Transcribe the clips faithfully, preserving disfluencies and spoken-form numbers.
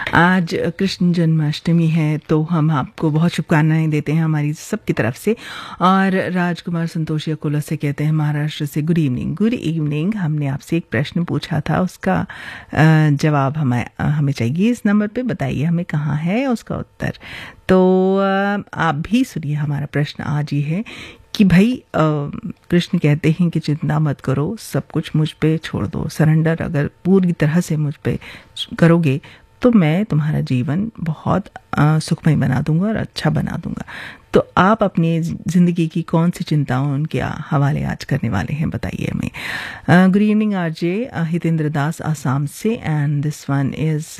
आज कृष्ण जन्माष्टमी है तो हम आपको बहुत शुभकामनाएं देते हैं हमारी सबकी तरफ से। और राजकुमार संतोषी अकोला से कहते हैं महाराष्ट्र से गुड इवनिंग। Good evening. हमने आपसे एक प्रश्न पूछा था, उसका जवाब हमें हमें चाहिए इस नंबर पे। बताइए हमें कहाँ है उसका उत्तर। तो आप भी सुनिए हमारा प्रश्न आज ही है कि भाई कृष्ण कहते हैं कि चिंता मत करो, सब कुछ मुझ पे छोड़ दो। सरेंडर अगर पूरी तरह से मुझ पे करोगे तो मैं तुम्हारा जीवन बहुत सुखमय बना दूंगा और अच्छा बना दूंगा। तो आप अपनी ज़िंदगी की कौन सी चिंताओं के हवाले आज करने वाले हैं, बताइए हमें। गुड इवनिंग आरजे हितेंद्र दास आसाम से, and this one is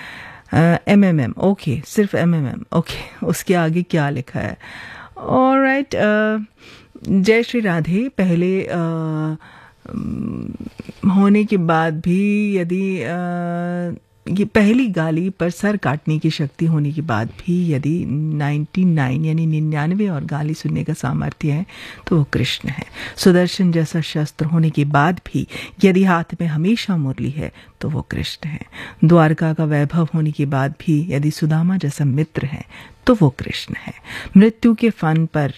M M M. Okay, सिर्फ एम एम एम। ओके, उसके आगे क्या लिखा है? ऑलराइट, जय श्री राधे। पहले uh, होने के बाद भी यदि uh, ये पहली गाली पर सर काटने की शक्ति होने के बाद भी यदि निन्यानवे यानी निन्यानवे और गाली सुनने का सामर्थ्य है तो वो कृष्ण है। सुदर्शन जैसा शस्त्र होने के बाद भी यदि हाथ में हमेशा मुरली है तो वो कृष्ण है। द्वारका का वैभव होने के बाद भी यदि सुदामा जैसा मित्र है तो वो कृष्ण है। मृत्यु के फन पर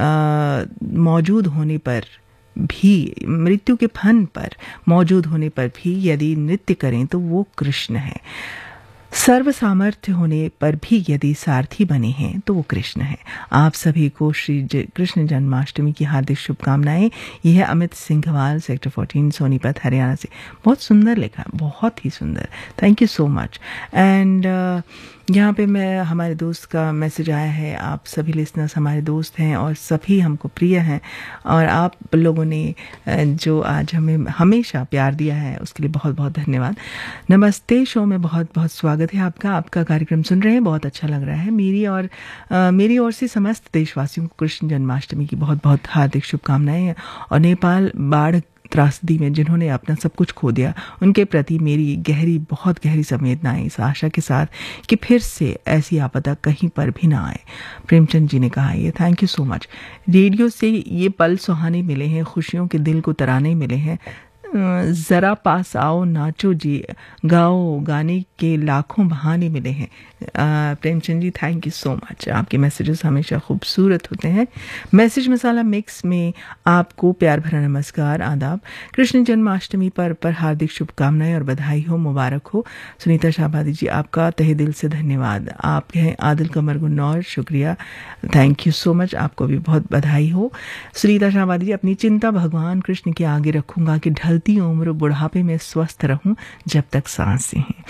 मौजूद होने पर भी मृत्यु के फन पर मौजूद होने पर भी यदि नृत्य करें तो वो कृष्ण है। सर्व सामर्थ्य होने पर भी यदि सारथी बने हैं तो वो कृष्ण है। आप सभी को श्री कृष्ण जन्माष्टमी की हार्दिक शुभकामनाएं। यह है अमित सिंघवाल, सेक्टर चौदह, सोनीपत, हरियाणा से। बहुत सुंदर लिखा, बहुत ही सुंदर, thank you so much. And यहाँ पे मैं हमारे दोस्त का मैसेज आया है। आप सभी लिसनर्स हमारे दोस्त हैं और सभी हमको प्रिय हैं, और आप लोगों ने जो आज हमें हमेशा प्यार दिया है उसके लिए बहुत बहुत धन्यवाद। नमस्ते, शो में बहुत बहुत स्वागत है आपका। आपका कार्यक्रम सुन रहे हैं, बहुत अच्छा लग रहा है। मेरी और आ, मेरी ओर से समस्त देशवासियों को कृष्ण जन्माष्टमी की बहुत बहुत हार्दिक शुभकामनाएं। और नेपाल बाढ़ त्रासदी में जिन्होंने अपना सब कुछ खो दिया उनके प्रति मेरी गहरी बहुत गहरी संवेदनाएं, इस आशा के साथ कि फिर से ऐसी आपदा कहीं पर भी ना आए। प्रेमचंद जी ने कहा ये, thank you so much. Radio से ये पल सुहाने मिले हैं, खुशियों के दिल को तराने मिले हैं। ज़रा पास आओ, नाचो जी, गाओ, गाने के लाखों बहाने मिले हैं। Premchand ji, thank you so much. आपके मैसेजेस हमेशा खूबसूरत होते हैं। मैसेज मसाला मिक्स में आपको प्यार भरा नमस्कार, आदाब। कृष्ण जन्माष्टमी पर पर हार्दिक शुभकामनाएं और बधाई हो, मुबारक हो। सुनीता शाहबादी जी, आपका तहे दिल से धन्यवाद। आप हैं आदिल कमर गुन्नौर, शुक्रिया, थैंक यू सो मच। आपको भी बहुत बधाई हो। सुनीता शाहबादी जी, अपनी चिंता भगवान कृष्ण के आगे रखूंगा कि ढलती उम्र बुढ़ापे में स्वस्थ रहूं जब तक सांसें हैं।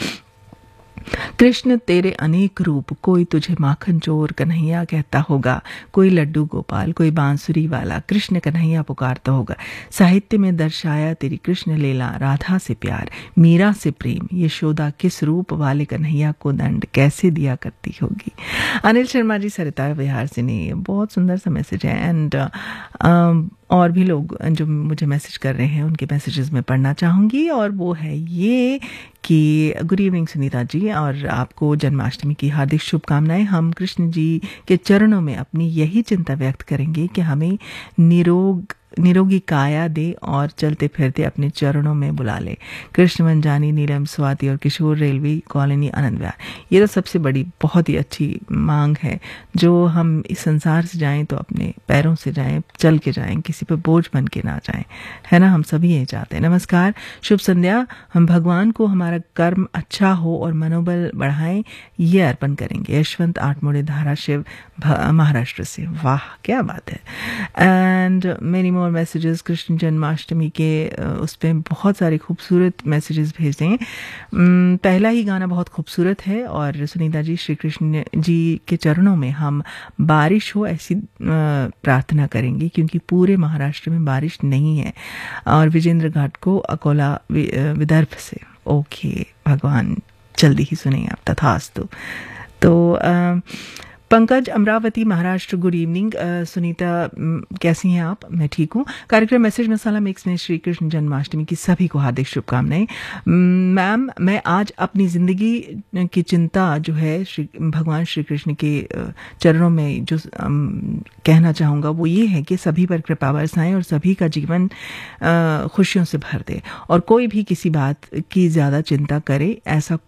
कृष्ण तेरे अनेक रूप, कोई तुझे माखन चोर कन्हैया कहता होगा, कोई लड्डू गोपाल, कोई बांसुरी वाला, कृष्ण कन्हैया पुकारता होगा। साहित्य में दर्शाया तेरी कृष्ण लीला, राधा से प्यार, मीरा से प्रेम, यशोदा किस रूप वाले कन्हैया को दंड कैसे दिया करती होगी। अनिल शर्मा जी सरिता बिहार से ने, बहुत सुंदर सा मैसेज है। एंड और भी लोग जो मुझे मैसेज कर रहे हैं उनके मैसेजेस में पढ़ना चाहूँगी, और वो है ये कि गुड इवनिंग सुनीता जी, और आपको जन्माष्टमी की हार्दिक शुभकामनाएं। हम कृष्ण जी के चरणों में अपनी यही चिंता व्यक्त करेंगे कि हमें निरोग निरोगी काया दे और चलते फिरते अपने चरणों में बुला ले। कृष्ण मंजानी, नीलम, स्वाति और किशोर, रेलवे कॉलोनी, आनंद विहार। ये तो सबसे बड़ी बहुत ही अच्छी मांग है, जो हम इस संसार से जाएं तो अपने पैरों से जाएं, चल के जाएं, किसी पर बोझ बन के ना जाएं, है ना। हम सभी यही चाहते हैं। नमस्कार, शुभ संध्या। हम भगवान को हमारा कर्म अच्छा हो और मनोबल बढ़ाएं, ये अर्पण करेंगे। यशवंत आठमोड़े, धाराशिव, महाराष्ट्र से। वाह, क्या बात है। एंड मेनी और मैसेजेस कृष्ण जन्माष्टमी के उस पर बहुत सारे खूबसूरत मैसेजेस भेजते हैं। पहला ही गाना बहुत खूबसूरत है, और सुनीता जी, श्री कृष्ण जी के चरणों में हम बारिश हो ऐसी प्रार्थना करेंगे, क्योंकि पूरे महाराष्ट्र में बारिश नहीं है। और विजेंद्र घाट को, अकोला, विदर्भ से। ओके, भगवान जल्दी ही सुने आप, तथास्तु। तो आ, पंकज, अमरावती, महाराष्ट्र, गुड इवनिंग। सुनीता, कैसी हैं आप? मैं ठीक हूँ। कार्यक्रम मैसेज मसाला मिक्स में श्री कृष्ण जन्माष्टमी की सभी को हार्दिक शुभकामनाएं। मैम, मैं आज अपनी ज़िंदगी की चिंता जो है श्री भगवान श्री कृष्ण के चरणों में जो कहना चाहूँगा वो ये है कि सभी पर कृपा बरसाएं और सभी का जीवन खुशियों से भर दे, और कोई भी किसी बात की ज़्यादा चिंता करे ऐसा